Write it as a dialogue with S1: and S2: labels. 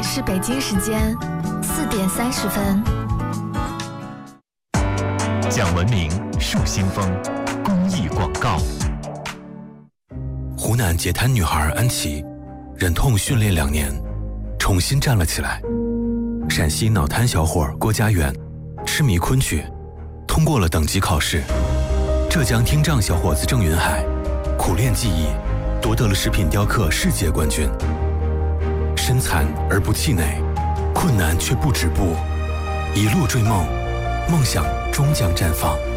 S1: 是北京时间4点30分。
S2: 讲文明树新风公益广告。
S3: 湖南截瘫女孩安琪，忍痛训练2年，重新站了起来。陕西脑瘫小伙郭家园，痴迷昆曲，通过了等级考试。浙江听障小伙子郑云海，苦练技艺，夺得了食品雕刻世界冠军。身残而不气馁，困难却不止步，一路追梦，梦想终将绽放。